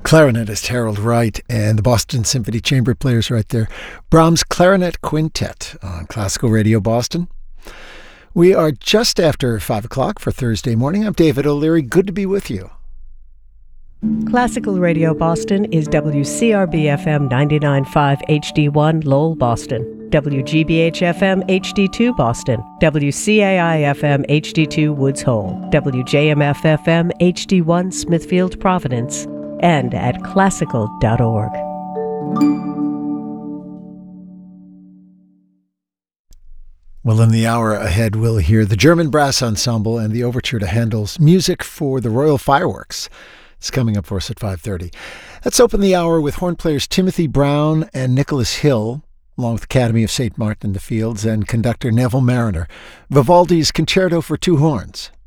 Clarinetist Harold Wright and the Boston Symphony Chamber Players right there. Brahms Clarinet Quintet on Classical Radio Boston. We are just after 5 o'clock for Thursday morning. I'm David O'Leary. Good to be with you. Classical Radio Boston is WCRB-FM 99.5 HD1 Lowell, Boston, WGBH-FM HD2 Boston, WCAI-FM HD2 Woods Hole, WJMF-FM HD1 Smithfield, Providence, and at classical.org. Well, in the hour ahead, we'll hear the German Brass Ensemble and the overture to Handel's Music for the Royal Fireworks. It's coming up for us at 5:30. Let's open the hour with horn players Timothy Brown and Nicholas Hill, along with Academy of St. Martin in the Fields, and conductor Neville Mariner, Vivaldi's Concerto for Two Horns.